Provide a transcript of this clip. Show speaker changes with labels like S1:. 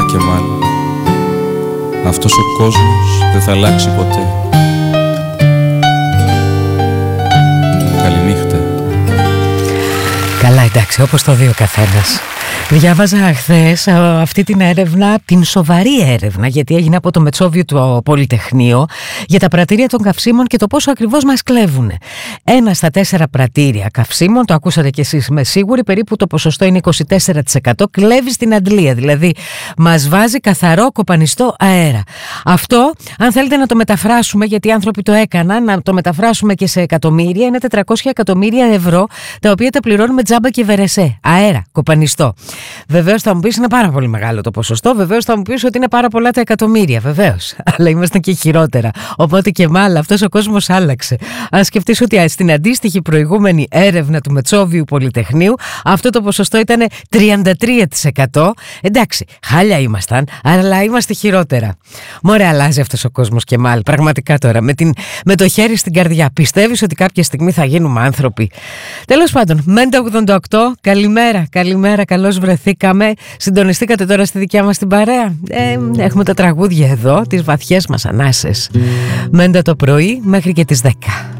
S1: Κεμάλ, αυτός ο κόσμος δεν θα αλλάξει ποτέ. Καληνύχτα.
S2: Καλά, εντάξει, όπως το δει ο καθένας. Διάβαζα χθες αυτή την έρευνα, την σοβαρή έρευνα, γιατί έγινε από το Μετσόβιο το Πολυτεχνείο, για τα πρατήρια των καυσίμων και το πόσο ακριβώς μας κλέβουν. 1 στα 4 πρατήρια καυσίμων, το ακούσατε κι εσείς είμαι σίγουρη, περίπου το ποσοστό είναι 24%, κλέβει στην αντλία, δηλαδή μας βάζει καθαρό κοπανιστό αέρα. Αυτό, αν θέλετε να το μεταφράσουμε, γιατί οι άνθρωποι το έκαναν, να το μεταφράσουμε και σε εκατομμύρια, είναι 400 εκατομμύρια ευρώ, τα οποία τα πληρώνουμε τζάμπα και βερεσέ. Αέρα, κοπανιστό. Βεβαίως θα μου πεις είναι πάρα πολύ μεγάλο το ποσοστό, βεβαίως θα μου πεις ότι είναι πάρα πολλά τα εκατομμύρια, βεβαίως. Αλλά ήμασταν και χειρότερα. Οπότε και μάλλον αυτός ο κόσμος άλλαξε. Αν σκεφτείς ότι στην αντίστοιχη προηγούμενη έρευνα του Μετσόβιου Πολυτεχνείου αυτό το ποσοστό ήταν 33%. Εντάξει, χάλια ήμασταν, αλλά είμαστε χειρότερα. Μωρέ, αλλάζει αυτός ο κόσμος και μάλλον. Πραγματικά τώρα, με το χέρι στην καρδιά. Πιστεύεις ότι κάποια στιγμή θα γίνουμε άνθρωποι? Τέλος πάντων, Μέντα 88, καλημέρα, καλώς βρεθήκαμε. Συντονιστήκατε τώρα στη δικιά μας την παρέα. Έχουμε τα τραγούδια εδώ, τις βαθιές μας ανάσες. Μέντα το πρωί μέχρι και τις 10.